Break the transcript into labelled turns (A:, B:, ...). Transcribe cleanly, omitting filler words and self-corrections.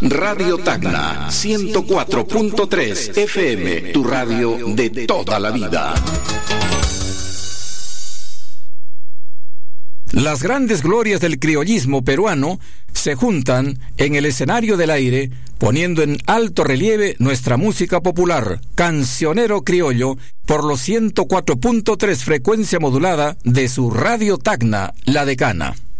A: Radio Tacna 104.3 FM, tu radio de toda la vida.
B: Las grandes glorias del criollismo peruano se juntan en el escenario del aire, poniendo en alto relieve nuestra música popular, cancionero criollo, por los 104.3 frecuencia modulada de su Radio Tacna, La Decana.